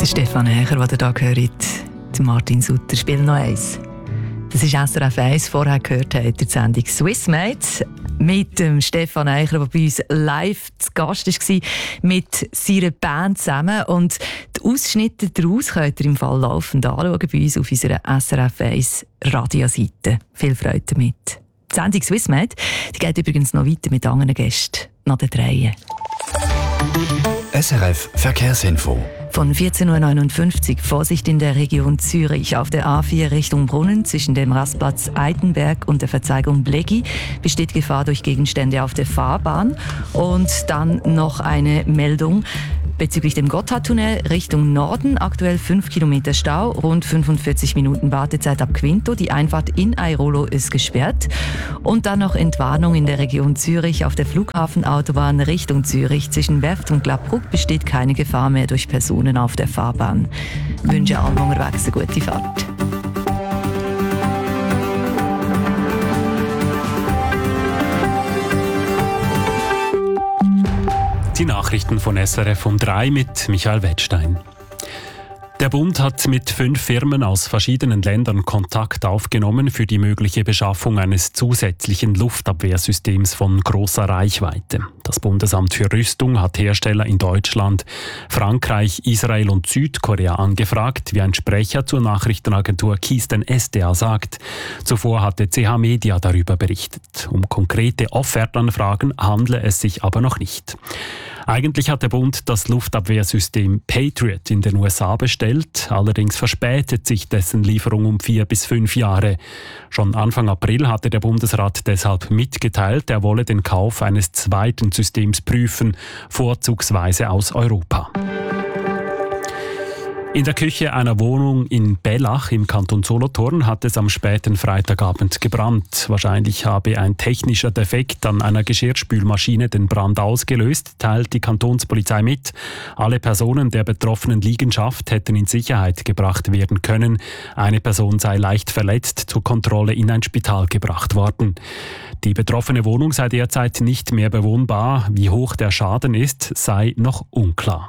Der Stefan Hächer, den ihr hier hört, der Martin Sutter, spielt noch eins. Das ist SRF 1. Vorher gehört habt ihr die Sendung Swissmate mit dem Stefan Eichler, der bei uns live zu Gast war, mit seiner Band zusammen. Und die Ausschnitte daraus könnt ihr im Fall laufend anschauen bei uns auf unserer SRF 1 Radioseite. Viel Freude damit. Die Sendung Swissmate die geht übrigens noch weiter mit anderen Gästen nach den Dreien. SRF Verkehrsinfo. Von 14.59 Uhr Vorsicht in der Region Zürich. Auf der A4 Richtung Brunnen zwischen dem Rastplatz Eidenberg und der Verzweigung Bleggi besteht Gefahr durch Gegenstände auf der Fahrbahn. Und dann noch eine Meldung bezüglich dem Gotthardtunnel Richtung Norden. Aktuell 5 Kilometer Stau, rund 45 Minuten Wartezeit ab Quinto. Die Einfahrt in Airolo ist gesperrt. Und dann noch Entwarnung in der Region Zürich. Auf der Flughafenautobahn Richtung Zürich zwischen Werft und Glattbruck besteht keine Gefahr mehr durch Personen auf der Fahrbahn. Ich wünsche allen unterwegs eine gute Fahrt. Die Nachrichten von SRF um 3 mit Michael Wettstein. Der Bund hat mit 5 Firmen aus verschiedenen Ländern Kontakt aufgenommen für die mögliche Beschaffung eines zusätzlichen Luftabwehrsystems von großer Reichweite. Das Bundesamt für Rüstung hat Hersteller in Deutschland, Frankreich, Israel und Südkorea angefragt, wie ein Sprecher zur Nachrichtenagentur Keystone SDA sagt. Zuvor hatte CH Media darüber berichtet. Um konkrete Offertanfragen handle es sich aber noch nicht. Eigentlich hat der Bund das Luftabwehrsystem Patriot in den USA bestellt, allerdings verspätet sich dessen Lieferung um 4 bis 5 Jahre. Schon Anfang April hatte der Bundesrat deshalb mitgeteilt, er wolle den Kauf eines zweiten Systems prüfen, vorzugsweise aus Europa. In der Küche einer Wohnung in Bellach im Kanton Solothurn hat es am späten Freitagabend gebrannt. Wahrscheinlich habe ein technischer Defekt an einer Geschirrspülmaschine den Brand ausgelöst, teilt die Kantonspolizei mit. Alle Personen der betroffenen Liegenschaft hätten in Sicherheit gebracht werden können. Eine Person sei leicht verletzt zur Kontrolle in ein Spital gebracht worden. Die betroffene Wohnung sei derzeit nicht mehr bewohnbar. Wie hoch der Schaden ist, sei noch unklar.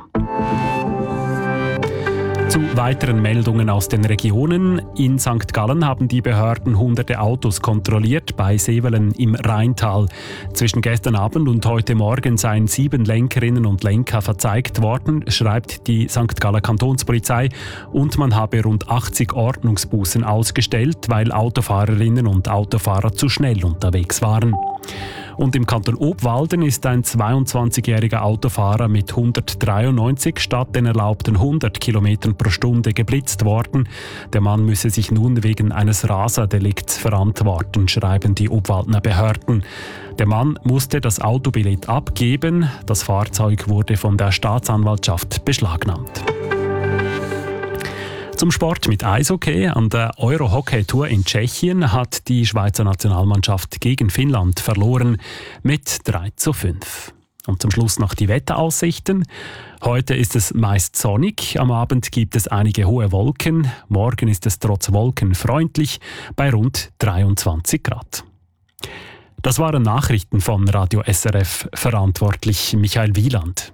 Zu weiteren Meldungen aus den Regionen. In St. Gallen haben die Behörden hunderte Autos kontrolliert bei Sevelen im Rheintal. Zwischen gestern Abend und heute Morgen seien 7 Lenkerinnen und Lenker verzeigt worden, schreibt die St. Galler Kantonspolizei. Und man habe rund 80 Ordnungsbußen ausgestellt, weil Autofahrerinnen und Autofahrer zu schnell unterwegs waren. Und im Kanton Obwalden ist ein 22-jähriger Autofahrer mit 193 statt den erlaubten 100 km pro Stunde geblitzt worden. Der Mann müsse sich nun wegen eines Raserdelikts verantworten, schreiben die Obwaldner Behörden. Der Mann musste das Autobillett abgeben. Das Fahrzeug wurde von der Staatsanwaltschaft beschlagnahmt. Zum Sport mit Eishockey. An der Euro-Hockey-Tour in Tschechien hat die Schweizer Nationalmannschaft gegen Finnland verloren mit 3:5. Und zum Schluss noch die Wetteraussichten. Heute ist es meist sonnig, am Abend gibt es einige hohe Wolken. Morgen ist es trotz Wolken freundlich bei rund 23 Grad. Das waren Nachrichten von Radio SRF, verantwortlich Michael Wieland.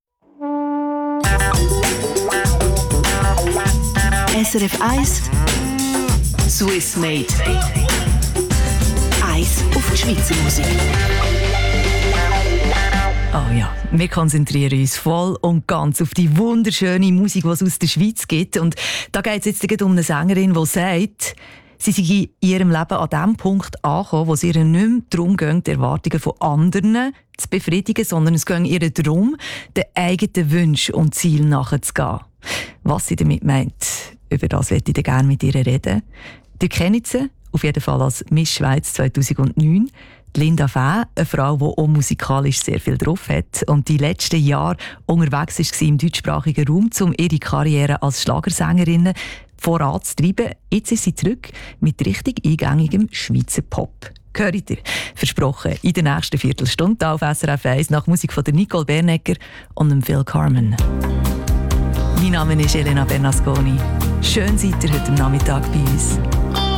SRF 1 Swissmate. Eins auf die Schweizer Musik. Oh ja, wir konzentrieren uns voll und ganz auf die wunderschöne Musik, die es aus der Schweiz gibt. Und da geht es jetzt um eine Sängerin, die sagt, sie sei in ihrem Leben an dem Punkt angekommen, wo es ihr nicht mehr darum geht, die Erwartungen von anderen zu befriedigen, sondern es geht ihr darum, den eigenen Wünschen und Zielen nachzugehen. Was sie damit meint, über das möchte ich gerne mit ihr reden. Ihr kennt sie auf jeden Fall als Miss Schweiz 2009. Linda Fäh, eine Frau, die auch musikalisch sehr viel drauf hat und die letzten Jahre unterwegs war im deutschsprachigen Raum, um ihre Karriere als Schlagersängerin voranzutreiben. Jetzt ist sie zurück mit richtig eingängigem Schweizer Pop. Hört ihr? Versprochen, in der nächsten Viertelstunde auf SRF 1 nach Musik von der Nicole Bernecker und dem Phil Carmen. Mein Name ist Elena Bernasconi. Schön seid ihr heute Nachmittag bei uns.